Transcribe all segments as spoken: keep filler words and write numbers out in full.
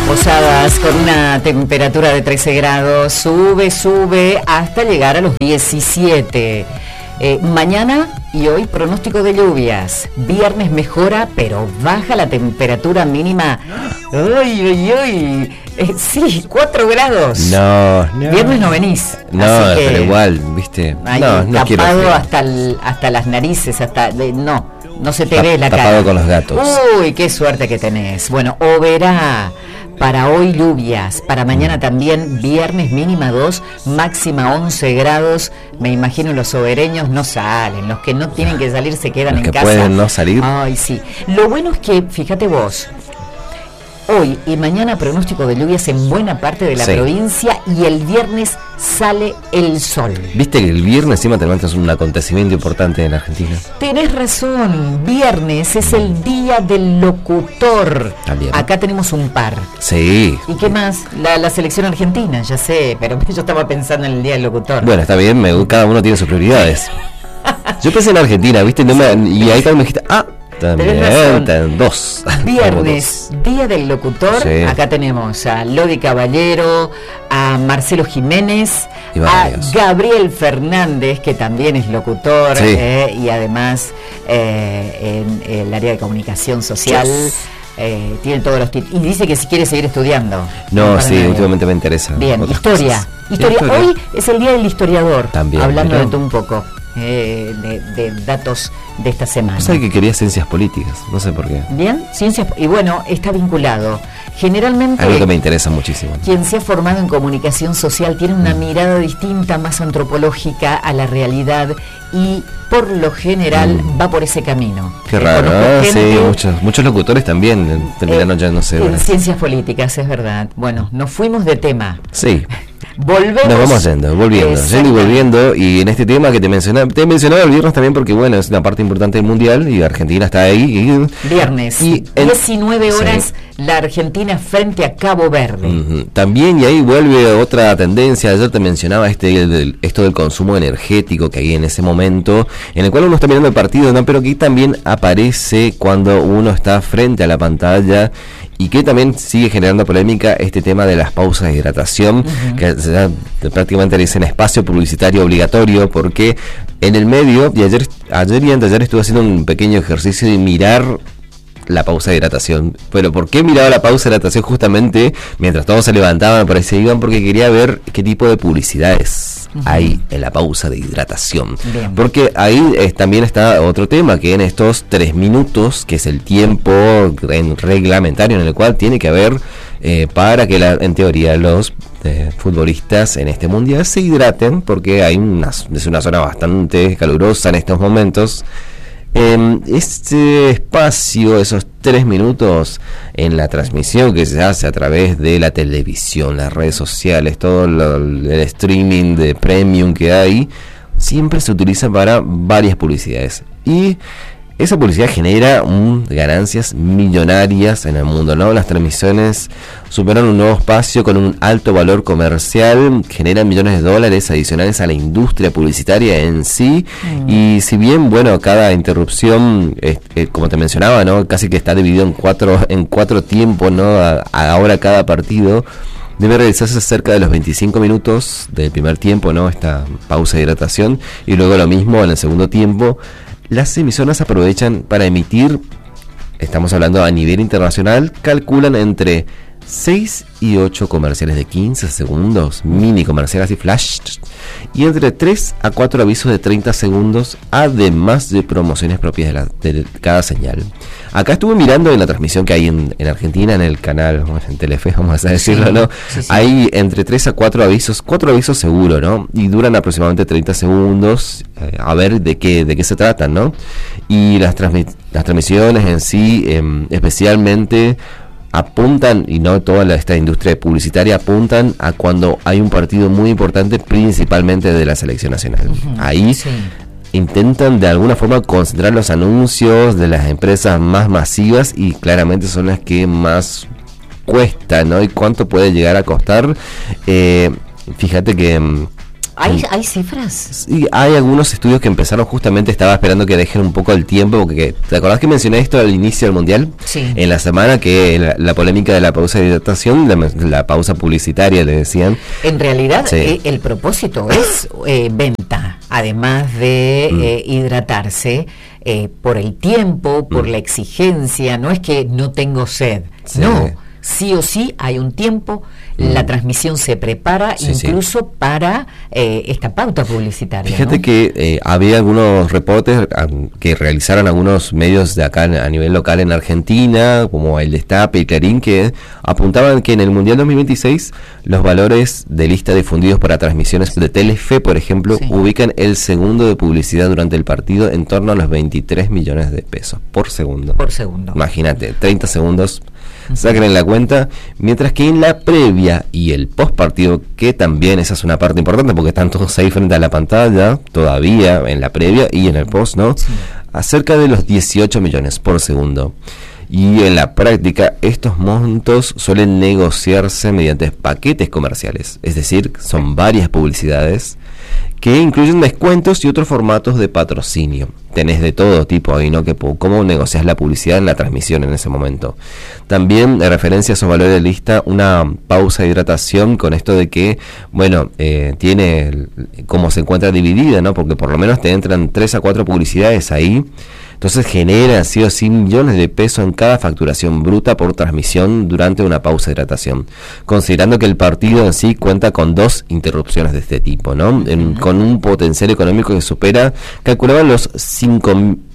Posadas con una temperatura de trece grados, sube, sube hasta llegar a los diecisiete. Eh, mañana y hoy pronóstico de lluvias. Viernes mejora, pero baja la temperatura mínima. ¡Ay, ay, ay! Eh, sí, cuatro grados. No, no. Viernes no venís. No, así que pero igual, viste. ahí No, no quiero. tapado hasta, el, hasta las narices, hasta... De, no, no se te Ta- ve la cara. tapado con los gatos. Uy, qué suerte que tenés. Bueno, o verá. Para hoy lluvias, para mañana también, viernes mínima dos, máxima once grados. Me imagino los sobereños no salen, los que no tienen que salir se quedan Los en que casa. pueden no salir. Ay, sí. Lo bueno es que, fíjate vos, hoy y mañana pronóstico de lluvias en buena parte de la Sí. provincia y el viernes sale el sol. Viste que el viernes encima te levantas un acontecimiento importante en Argentina. Tenés razón, viernes es el día del locutor. También. Acá tenemos un par. Sí. ¿Y qué más? La, la selección argentina, ya sé, pero yo estaba pensando en el día del locutor. Bueno, está bien, me, cada uno tiene sus prioridades. Yo pensé en Argentina, viste, no me, y ahí también me dijiste, ah, también, razón. ten- dos. Viernes, día del locutor. Sí. Acá tenemos a Lodi Caballero, a Marcelo Jiménez, Y a varios. Gabriel Fernández, que también es locutor, Sí. eh, y además eh, en el área de comunicación social. Yes. eh, tiene todos los títulos. Y dice que si quiere seguir estudiando. No, para sí, nadie. últimamente me interesa. Bien, otras historia. cosas. historia. Historia. Hoy es el día del historiador. También, Hablando mirá. de todo un poco, eh, de, de datos de esta semana. Yo sabía que quería ciencias políticas, no sé por qué. Bien, ciencias. Y bueno, está vinculado. Generalmente, Algo que me interesa muchísimo. quien se ha formado en comunicación social tiene una Mm. mirada distinta, más antropológica a la realidad y por lo general Mm. va por ese camino. Qué Eh, raro, conozco ¿eh? gente, Sí, muchos, muchos locutores también eh, terminaron eh, ya, no sé. en bueno. ciencias políticas, es verdad. Bueno, nos fuimos de tema. Sí, Volvemos. nos vamos yendo, volviendo, Exacto. yendo y volviendo. Y en este tema que te mencionaba, te he mencionado el viernes también porque, bueno, es una parte importante del mundial y Argentina está ahí. Y, Viernes, Y el- diecinueve horas, sí. la Argentina frente a Cabo Verde. Ujú. También, y ahí vuelve otra tendencia. Ayer te mencionaba este del- esto del consumo energético que hay en ese momento, en el cual uno está mirando el partido, ¿no? Pero que también aparece cuando uno está frente a la pantalla y que también sigue generando polémica este tema de las pausas de hidratación, Ujú. que se da- prácticamente le dicen espacio publicitario obligatorio, porque en el medio, y ayer, ayer y anteayer estuve haciendo un pequeño ejercicio de mirar la pausa de hidratación. Pero ¿por qué miraba la pausa de hidratación justamente mientras todos se levantaban, por ahí se iban? Porque quería ver qué tipo de publicidades Ujú. hay en la pausa de hidratación. Bien. Porque ahí eh, también está otro tema, que en estos tres minutos, que es el tiempo en reglamentario en el cual tiene que haber eh, para que la, en teoría los eh, futbolistas en este mundial se hidraten, porque hay una, es una zona bastante calurosa en estos momentos. Eh, este espacio, esos tres minutos en la transmisión que se hace a través de la televisión, las redes sociales, todo lo, el streaming de premium que hay, siempre se utiliza para varias publicidades. Y esa publicidad genera um, ganancias millonarias en el mundo, ¿no? Las transmisiones superan un nuevo espacio con un alto valor comercial, generan millones de dólares adicionales a la industria publicitaria en sí. Mm. Y si bien, bueno, cada interrupción, eh, eh, como te mencionaba, ¿no? Casi que está dividido en cuatro, en cuatro tiempos, ¿no? A, a ahora cada partido debe realizarse cerca de los veinticinco minutos del primer tiempo, ¿no? Esta pausa de hidratación, y luego lo mismo en el segundo tiempo. Las emisoras aprovechan para emitir, estamos hablando a nivel internacional, calculan entre seis y ocho comerciales de quince segundos, mini comerciales y flash, y entre tres a cuatro avisos de treinta segundos, además de promociones propias de, la, de cada señal. Acá estuve mirando en la transmisión que hay en, en Argentina, en el canal, en Telefe, vamos a decirlo, sí, ¿no? Sí, sí. Hay entre tres a cuatro avisos, cuatro avisos seguro, ¿no? Y duran aproximadamente treinta segundos, eh, a ver de qué de qué se tratan, ¿no? Y las, transmi las transmisiones en sí, eh, especialmente apuntan, y no toda la, esta industria publicitaria, apuntan a cuando hay un partido muy importante, principalmente de la selección nacional. Uh-huh, Ahí sí. intentan de alguna forma concentrar los anuncios de las empresas más masivas, y claramente son las que más cuestan, ¿no? Y cuánto puede llegar a costar. Eh, fíjate que ¿Hay, ¿Hay cifras? Sí, hay algunos estudios que empezaron justamente, estaba esperando que dejen un poco el tiempo, porque ¿te acordás que mencioné esto al inicio del Mundial? Sí. En la semana que la, la polémica de la pausa de hidratación, la, la pausa publicitaria, le decían. En realidad, sí. eh, el propósito es eh, venta, además de mm. eh, hidratarse, eh, por el tiempo, por mm. la exigencia, no es que no tengo sed, sí. no. Sí o sí hay un tiempo, mm. la transmisión se prepara sí, incluso sí. para eh, esta pauta publicitaria. Fíjate ¿no? que eh, había algunos reportes que realizaron algunos medios de acá a nivel local en Argentina, como el Destape y Clarín, que apuntaban que en el Mundial dos mil veintiséis los valores de lista difundidos para transmisiones de Telefe, por ejemplo, sí. ubican el segundo de publicidad durante el partido en torno a los veintitrés millones de pesos por segundo. Por segundo. Imagínate, treinta segundos. Saquen en la cuenta, mientras que en la previa y el post partido, que también esa es una parte importante porque están todos ahí frente a la pantalla, todavía en la previa y en el post, ¿no? Sí. Acerca de los dieciocho millones por segundo. Y en la práctica, estos montos suelen negociarse mediante paquetes comerciales, es decir, son varias publicidades que incluyen descuentos y otros formatos de patrocinio. Tenés de todo tipo ahí, ¿no? Que cómo negocias la publicidad en la transmisión en ese momento. También en referencia a esos valores de lista, una pausa de hidratación con esto de que, bueno, eh, tiene cómo se encuentra dividida, ¿no? Porque por lo menos te entran tres a cuatro publicidades ahí. Entonces genera sí o sí millones de pesos en cada facturación bruta por transmisión durante una pausa de hidratación, considerando que el partido en sí cuenta con dos interrupciones de este tipo, ¿no? En, con un potencial económico que supera, calculaban los cinco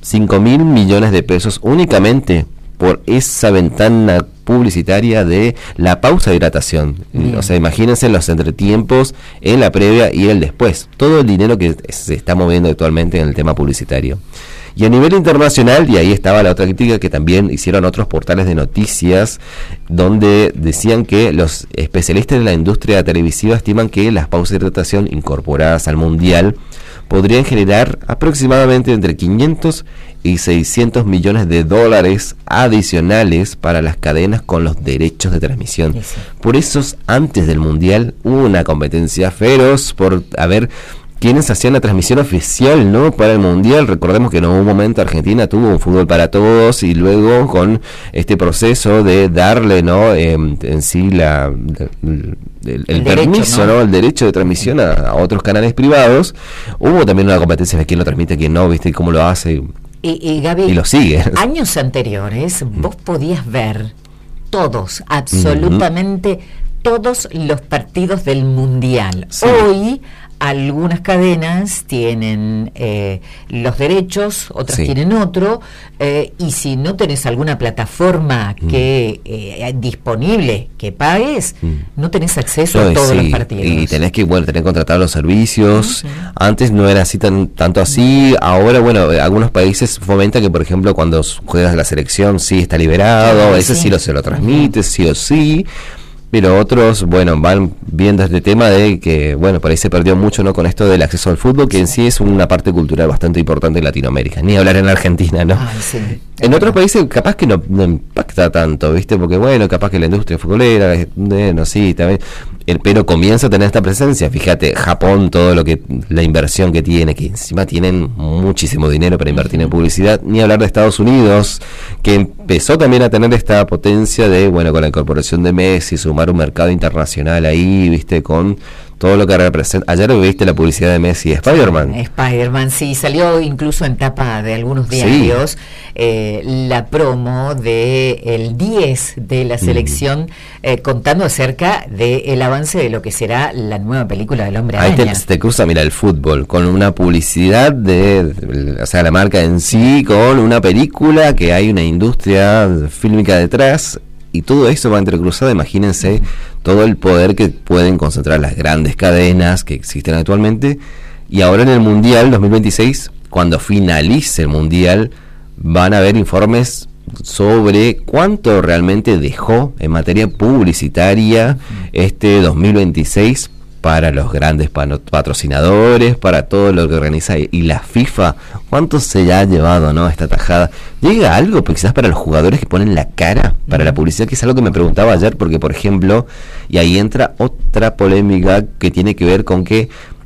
mil millones de pesos únicamente por esa ventana publicitaria de la pausa de hidratación. Bien. O sea, imagínense los entretiempos en la previa y el después, todo el dinero que se está moviendo actualmente en el tema publicitario. Y a nivel internacional, y ahí estaba la otra crítica que también hicieron otros portales de noticias, donde decían que los especialistas de la industria televisiva estiman que las pausas de hidratación incorporadas al Mundial podrían generar aproximadamente entre quinientos y seiscientos millones de dólares adicionales para las cadenas con los derechos de transmisión. Sí, sí. Por eso, antes del Mundial, hubo una competencia feroz por a ver quienes hacían la transmisión oficial, ¿no? Para el Mundial. Recordemos que en un momento Argentina tuvo un fútbol para todos y luego con este proceso de darle, ¿no? Eh, en sí la, el, el, el permiso, derecho, ¿no? ¿no? El derecho de transmisión a, a otros canales privados. Hubo también una competencia de quién lo transmite, quién no, ¿viste? Y cómo lo hace. Y, y Gaby, y lo sigue. Años anteriores vos podías ver todos, absolutamente uh-huh. todos los partidos del Mundial. Sí. Hoy algunas cadenas tienen eh, los derechos, otras sí. tienen otro, eh, y si no tenés alguna plataforma mm. que eh, disponible que pagues, mm. no tenés acceso no, a todos sí. los partidos. Y tenés que, bueno, tenés que contratar los servicios. Uh-huh. Antes no era así tan tanto así. Ahora, bueno, algunos países fomentan que, por ejemplo, cuando juegas la selección sí está liberado, ah, ese sí, sí lo se lo transmite, uh-huh. sí o sí. Pero otros, bueno, van viendo este tema de que, bueno, por ahí se perdió mucho, ¿no? Con esto del acceso al fútbol, que en sí es una parte cultural bastante importante en Latinoamérica. Ni hablar en Argentina, ¿no? Ay, sí. En otros países capaz que no, no impacta tanto, ¿viste? Porque, bueno, capaz que la industria futbolera, bueno, sí, también. El, pero comienza a tener esta presencia. Fíjate, Japón, todo lo que, la inversión que tiene, que encima tienen muchísimo dinero para invertir en publicidad. Ni hablar de Estados Unidos, que empezó también a tener esta potencia de, bueno, con la incorporación de Messi, sumar un mercado internacional ahí, viste, con todo lo que representa. Ayer viste la publicidad de Messi, Spider-Man. Spider-Man, sí, salió incluso en tapa de algunos diarios, sí. eh, la promo de el diez de la selección, mm. eh, contando acerca del avance de lo que será la nueva película del Hombre Araña. Ahí te, te cruza, mira, el fútbol, con una publicidad de, de, o sea, la marca en sí, con una película que hay una industria fílmica detrás. Y todo eso va entrecruzado, imagínense todo el poder que pueden concentrar las grandes cadenas que existen actualmente. Y ahora en el Mundial dos mil veintiséis, cuando finalice el Mundial, van a haber informes sobre cuánto realmente dejó en materia publicitaria este dos mil veintiséis para los grandes patrocinadores, para todo lo que organiza, y la FIFA, ¿cuánto se ha llevado, no, esta tajada? ¿Llega algo, pues, quizás para los jugadores que ponen la cara para la publicidad? Que es algo que me preguntaba ayer, porque, por ejemplo, y ahí entra otra polémica que tiene que ver con que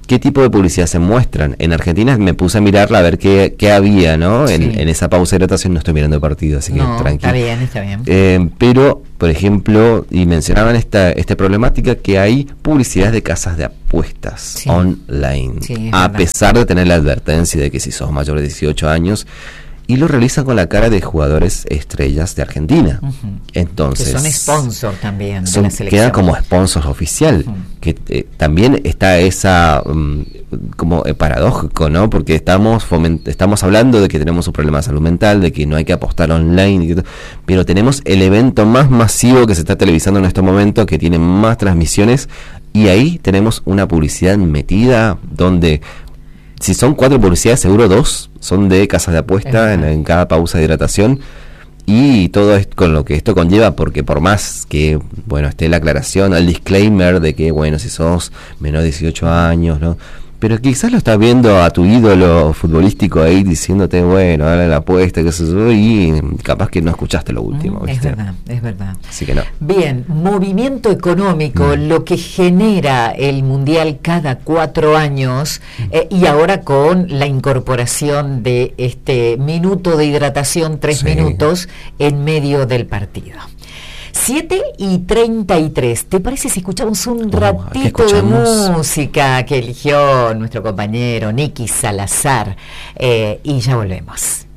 qué tipo de publicidad se muestran. En Argentina me puse a mirarla a ver qué, qué había, ¿no? Sí. En, en esa pausa de hidratación no estoy mirando el partido, así que no, tranquilo. Está bien, está bien. Eh, pero, por ejemplo, y mencionaban esta, esta problemática que hay publicidad de casas de apuestas sí. online, sí, a verdad. pesar de tener la advertencia de que si sos mayor de dieciocho años, y lo realizan con la cara de jugadores estrellas de Argentina. Uh-huh. Entonces, que son sponsor también son, de la selección. Queda como sponsor oficial. Uh-huh. Que eh, también está esa um, como eh, paradójico, ¿no? Porque estamos foment- estamos hablando de que tenemos un problema de salud mental, de que no hay que apostar online, y que pero tenemos el evento más masivo que se está televisando en estos momentos, que tiene más transmisiones, y ahí tenemos una publicidad metida donde si son cuatro publicidades, seguro dos son de casas de apuesta en, en cada pausa de hidratación, y todo es con lo que esto conlleva, porque por más que, bueno, esté la aclaración, el disclaimer de que, bueno, si sos menor de dieciocho años, ¿no? Pero quizás lo estás viendo a tu ídolo futbolístico ahí diciéndote, bueno, dale la apuesta, que se sube, y capaz que no escuchaste lo último. Mm, ¿viste? Es verdad, es verdad. Así que no. Bien, movimiento económico, mm. lo que genera el Mundial cada cuatro años, mm. eh, y ahora con la incorporación de este minuto de hidratación, tres sí. minutos en medio del partido. siete y treinta y tres. ¿Te parece si escuchamos un oh, ratito de música que eligió nuestro compañero Nicky Salazar? Eh, y ya volvemos.